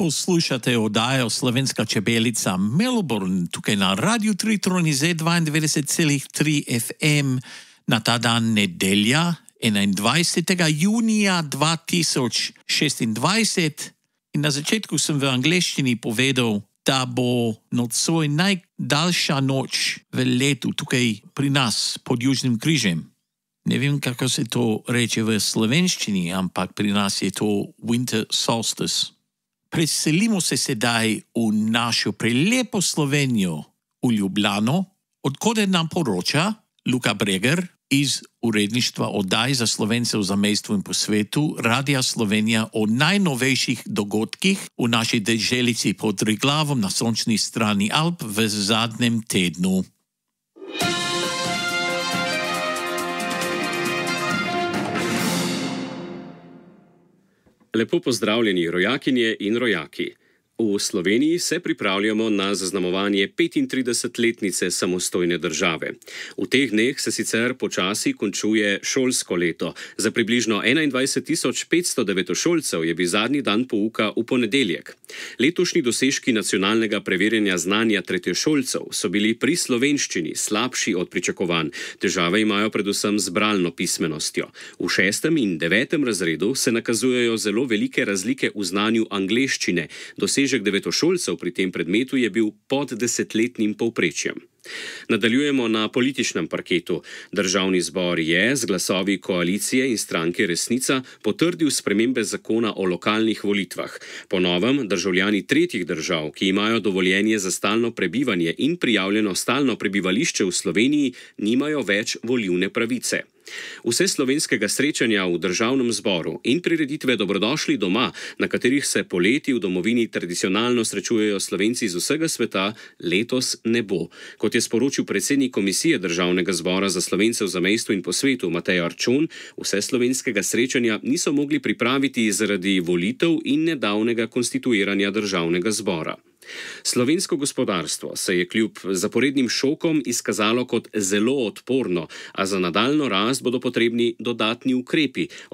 Poslušate oddajo Slovenska čebelica Melbourne, tukaj na Radio Triton Z92,3 FM na ta dan nedelja, 21. junija 2026. In na začetku sem v angleščini povedal, da bo nocoj najdaljša noč v letu tukaj pri nas pod Južnim križem. Ne vem, kako se to reče v slovenščini, ampak pri nas je to winter solstice. Preselimo se sedaj v našo prelepo Slovenijo, v Ljubljano, odkode nam poroča Luka Breger iz uredništva oddaj za Slovence v zamejstvu in po svetu Radia Slovenija o najnovejših dogodkih v naši deželici pod Triglavom na sončni strani Alp v zadnjem tednu. Lepo pozdravljeni rojakinje in rojaki. V Sloveniji se pripravljamo na zaznamovanje 35-letnice samostojne države. V teh dneh se sicer počasi končuje šolsko leto. Za približno 21.500 devetošolcev je bil zadnji dan pouka v ponedeljek. Letošnji dosežki nacionalnega preverjanja znanja tretješolcev so bili pri slovenščini slabši od pričakovanj. Težave imajo predvsem z bralno pismenostjo. V 6. in 9. razredu se nakazujejo zelo velike razlike v znanju angleščine. Dosežek devetošolcev pri tem predmetu je bil pod 10-letnim povprečjem. Nadaljujemo na političnem parketu. Državni zbor je z glasovi koalicije in stranke Resnica potrdil spremembe zakona o lokalnih volitvah. Po novem državljani tretjih držav, ki imajo dovoljenje za stalno prebivanje in prijavljeno stalno prebivališče v Sloveniji, nimajo več volilne pravice. Vse slovenskega srečanja v državnem zboru in prireditve Dobrodošli doma, na katerih se poleti v domovini tradicionalno srečujejo Slovenci iz vsega sveta, letos ne bo. Kot je sporočil predsednik Komisije Državnega zbora za Slovence v zamejstvu in po svetu Matej Arčon, vse slovenskega srečanja niso mogli pripraviti zaradi volitev in nedavnega konstituiranja državnega zbora. Slovensko gospodarstvo se je kljub zaporednim šokom izkazalo kot zelo odporno, a za nadaljnjo rast bodo potrebni dodatni ukrepi,